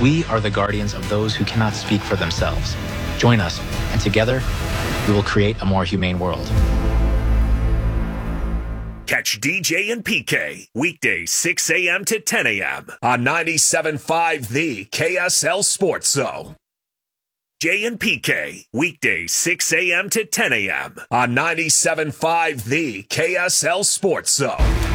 We are the guardians of those who cannot speak for themselves. Join us, and together, we will create a more humane world. Catch DJ and PK weekdays 6 a.m. to 10 a.m. on 97.5 The KSL Sports Zone. Jay and PK weekdays 6 a.m. to 10 a.m. on 97.5 The KSL Sports Zone.